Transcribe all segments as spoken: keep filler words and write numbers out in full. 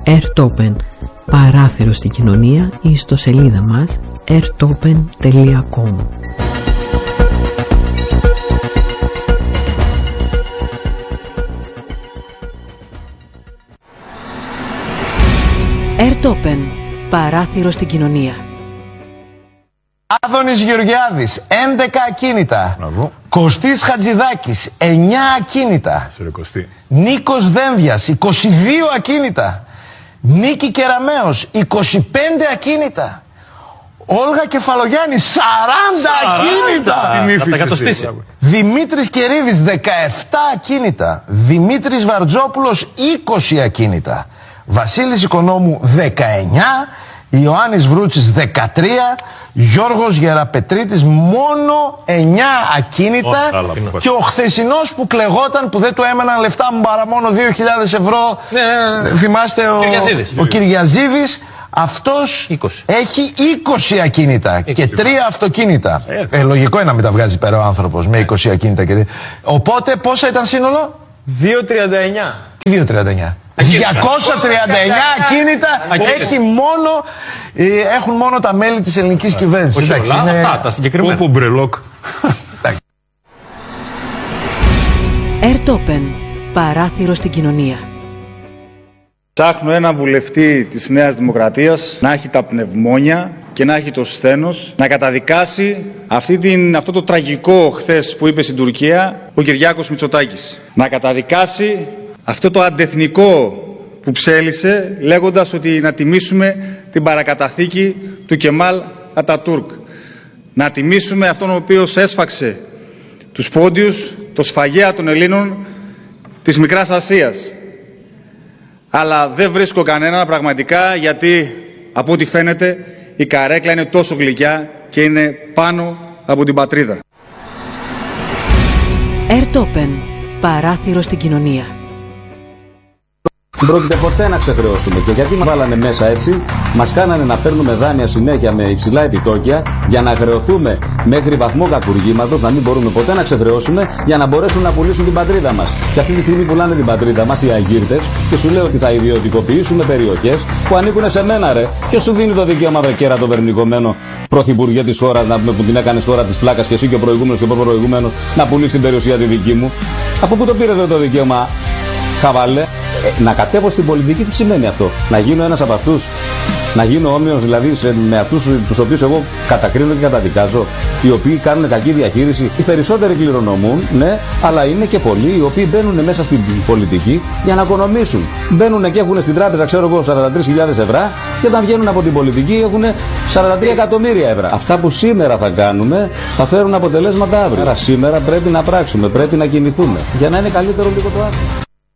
Airtopen, παράθυρο στην κοινωνία, ή ιστοσελίδα μας airtopen τελεία com. Airtopen, παράθυρο στην κοινωνία. Άδωνης Γεωργιάδης, έντεκα ακίνητα. Μπράβο. Κωστής Χατζηδάκης, εννιά ακίνητα. Συροκοστή. Νίκος Δένδιας, είκοσι δύο ακίνητα. Νίκη Κεραμέως, είκοσι πέντε ακίνητα. Όλγα Κεφαλογιάννη, σαράντα ακίνητα. Θα τα κατοστήσει. Δημήτρης Κερίδης, δεκαεπτά ακίνητα. Δημήτρης Βαρτζόπουλος, είκοσι ακίνητα. Βασίλης Οικονόμου, δεκαεννιά. Ιωάννης Βρούτσης, δεκατρία. Γιώργος Γεραπετρίτης, μόνο εννιά ακίνητα. Oh, και ο χθεσινός που κλεγόταν, που δεν του έμεναν λεφτά μου παρά μόνο δύο χιλιάδες ευρώ. Ναι, ναι, ναι. Θυμάστε ο Κυριαζίδης. Ο Κυριαζίδης, αυτός είκοσι. Έχει είκοσι ακίνητα είκοσι. Και τρία αυτοκίνητα. Ε, ε, λογικό είναι να μην τα βγάζει πέρα ο άνθρωπος με είκοσι ακίνητα. Και... Οπότε πόσα ήταν σύνολο? διακόσια τριάντα εννιά. Τι διακόσια τριάντα εννιά? διακόσια τριάντα εννιά ακίνητα έχει μόνο, ε, έχουν μόνο τα μέλη της ελληνικής κυβέρνησης. Όχι όλα, είναι... αυτά τα συγκεκριμένα. Όπου μπρελόκ. Airtopen, παράθυρο στην κοινωνία. Ψάχνω ένα βουλευτή της Νέας Δημοκρατίας να έχει τα πνευμόνια και να έχει το σθένος να καταδικάσει αυτή την, αυτό το τραγικό χθες που είπε στην Τουρκία ο Κυριάκος Μητσοτάκης. Να καταδικάσει αυτό το αντεθνικό που ψέλισε λέγοντας ότι να τιμήσουμε την παρακαταθήκη του Κεμάλ Ατατούρκ. Να τιμήσουμε αυτόν ο οποίος έσφαξε τους πόντιους, το σφαγέα των Ελλήνων της Μικράς Ασίας. Αλλά δεν βρίσκω κανέναν πραγματικά, γιατί από ό,τι φαίνεται η καρέκλα είναι τόσο γλυκιά και είναι πάνω από την πατρίδα. Airtopen, παράθυρο στην κοινωνία. Δεν πρόκειται ποτέ να ξεχρεώσουμε. Και γιατί μας βάλανε μέσα έτσι, μας κάνανε να παίρνουμε δάνεια συνέχεια με υψηλά επιτόκια για να χρεωθούμε μέχρι βαθμό κακουργήματος, να μην μπορούμε ποτέ να ξεχρεώσουμε, για να μπορέσουν να πουλήσουν την πατρίδα μας. Και αυτή τη στιγμή πουλάνε την πατρίδα μας οι αγκύρτες και σου λέω ότι θα ιδιωτικοποιήσουμε περιοχές που ανήκουν σε μένα, ρε. Ποιος σου δίνει το δικαίωμα, βρε κέρα, το βερνικομένο πρωθυπουργέ της χώρας, να πούμε, που την έκανες χώρα της πλάκας και εσύ και ο προηγούμενος και ο προηγούμενος, να πουλήσει την περιουσία τη δική μου? Από πού το πήρε το δικαίωμα, χαβαλέ? Ε, να κατέβω στην πολιτική, τι σημαίνει αυτό? Να γίνω ένας από αυτούς? Να γίνω όμοιος δηλαδή σε, με αυτούς τους οποίους εγώ κατακρίνω και καταδικάζω, οι οποίοι κάνουν κακή διαχείριση? Οι περισσότεροι κληρονομούν, ναι, αλλά είναι και πολλοί οι οποίοι μπαίνουν μέσα στην πολιτική για να οικονομήσουν. Μπαίνουν και έχουν στην τράπεζα, ξέρω εγώ, σαράντα τρεις χιλιάδες ευρώ, και όταν βγαίνουν από την πολιτική έχουν σαράντα τρία εκατομμύρια ευρώ. Αυτά που σήμερα θα κάνουμε θα φέρουν αποτελέσματα αύριο. Άρα σήμερα πρέπει να πράξουμε, πρέπει να κινηθούμε για να είναι καλύτερο λίγο το αύριο.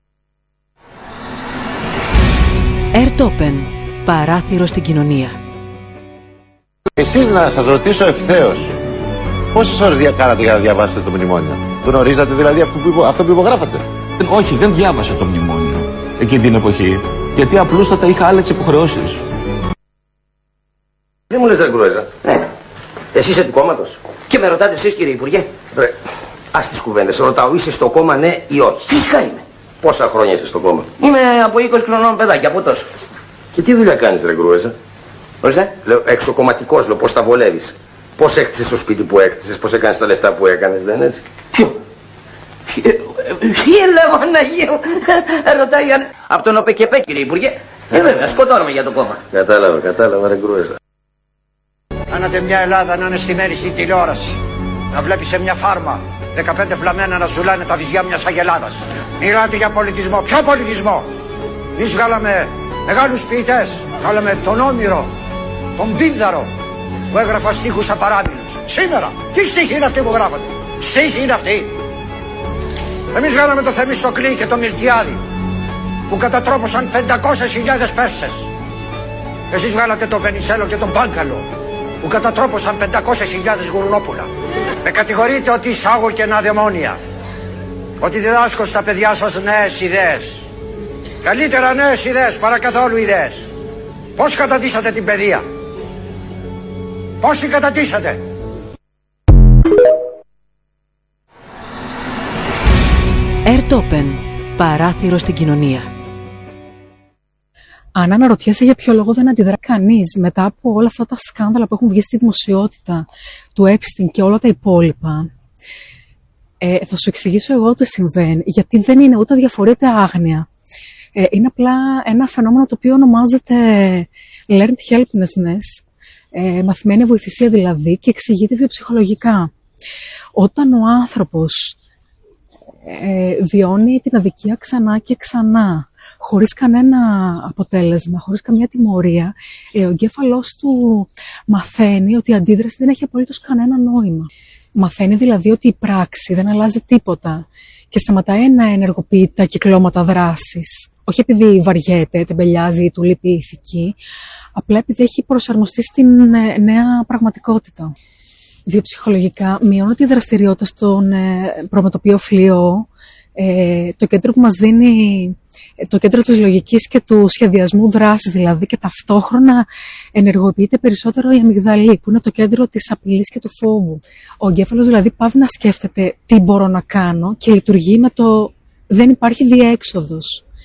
Airtopen, παράθυρο στην κοινωνία. Εσείς, να σας ρωτήσω ευθέως, πόσες ώρες διακάνατε για να διαβάσετε το μνημόνιο? Γνωρίζατε δηλαδή αυτό που, υπο, αυτό που υπογράφατε? Όχι, δεν διάβασα το μνημόνιο εκείνη την εποχή, γιατί απλούστατα είχα άλλες υποχρεώσεις. Δεν μου λες, ρε Γκρουέζα. Ναι. Εσύ είσαι του κόμματος? Και με ρωτάτε εσείς, κύριε Υπουργέ? Ρε, ας τις κουβέντες. Ρωτάω, είσαι στο κόμμα, ναι ή όχι? Φυσικά είμαι. Πόσα χρόνια είσαι στο κόμμα? Είμαι από είκοσι χρονών παιδάκι, από τόσο. Και τι δουλειά κάνεις, ρε Γκρουέζα? Ορίστε. Λέω, εξοκομματικός, λέω, πώς τα βολεύεις? Πώς έκτισες το σπίτι που έκτισες, πώς έκανες τα λεφτά που έκανες, δεν είναι έτσι? Ποιο? Ποιο λέω, Αναγία μου? Ρωτάει αν... Από τον ΟΠΕΚΕΠΕ, κύριε Υπουργέ. Ε, βέβαια, σκοτώνομαι για το κόμμα. Κατάλαβα, κατάλαβα, ρε Γκρουέζα. Κάνατε μια Ελλάδα να είναι στημένη στην τηλεόραση. Να βλέπει σε μια φάρμα δεκαπέντε φλαμμένα να ζουλάνε τα βυζιά μιας αγελάδας. Μιλάτε για πολιτισμό. Ποιο πολιτισμό? Εμείς βγάλαμε μεγάλους ποιητές. Βγάλαμε τον Όμηρο, τον Πίνδαρο, που έγραφα στίχους απαράμιλους. Σήμερα, τι στίχοι είναι αυτοί που γράφονται? Στίχοι είναι αυτοί? Εμείς βγάλαμε το Θεμιστοκλή και το Μιλτιάδη, που κατατρόπωσαν πεντακόσιες χιλιάδες Πέρσες. Εσείς βγάλατε τον Βενιζέλο και τον Πάγκαλο, που κατατρόπωσαν πεντακόσιες χιλιάδες γουρνόπουλα. Με κατηγορείτε ότι εισάγω κενά δαιμόνια, ότι διδάσκω στα παιδιά σας νέες ιδέες. Καλύτερα νέες ιδέες παρά καθόλου ιδέες. Πώς κατατίσατε την παιδεία? Πώς την κατατίσατε? Airtopen, παράθυρο στην κοινωνία. Αν αναρωτιέσαι για ποιο λόγο δεν αντιδρά κανείς μετά από όλα αυτά τα σκάνδαλα που έχουν βγει στη δημοσιότητα του Epstein και όλα τα υπόλοιπα, ε, θα σου εξηγήσω εγώ τι συμβαίνει, γιατί δεν είναι ούτε αδιαφορία ούτε άγνοια. Ε, είναι απλά ένα φαινόμενο το οποίο ονομάζεται learned helplessness, ε, μαθημένη βοηθησία δηλαδή, και εξηγείται βιοψυχολογικά. Όταν ο άνθρωπος ε, βιώνει την αδικία ξανά και ξανά, χωρίς κανένα αποτέλεσμα, χωρίς καμία τιμωρία, ε, ο εγκέφαλός του μαθαίνει ότι η αντίδραση δεν έχει απολύτως κανένα νόημα. Μαθαίνει δηλαδή ότι η πράξη δεν αλλάζει τίποτα και σταματάει να ενεργοποιεί τα κυκλώματα δράσης. Όχι επειδή βαριέται, τεμπελιάζει ή του λείπει η ηθική, απλά επειδή έχει προσαρμοστεί στην νέα πραγματικότητα. Βιοψυχολογικά μειώνει τη δραστηριότητα στον προμετωπίο φλοιό, ε, το κέντρο που μας δίνει, το κέντρο της λογικής και του σχεδιασμού δράσης δηλαδή, και ταυτόχρονα ενεργοποιείται περισσότερο η αμυγδαλή, που είναι το κέντρο της απειλής και του φόβου. Ο εγκέφαλος δηλαδή πάβει να σκέφτεται τι μπορώ να κάνω και λειτουργεί με το δεν υπάρχει διέξοδος.